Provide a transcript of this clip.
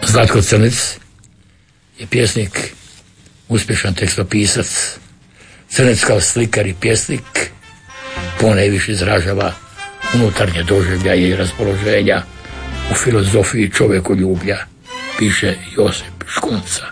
Zlatko Crnec je pjesnik, uspješan tekstopisac. Crnec kao slikar i pjesnik ponajviše izražava unutarnje doživljaje i raspoloženja u filozofiji čovjekoljublja, piše Josip Škunca.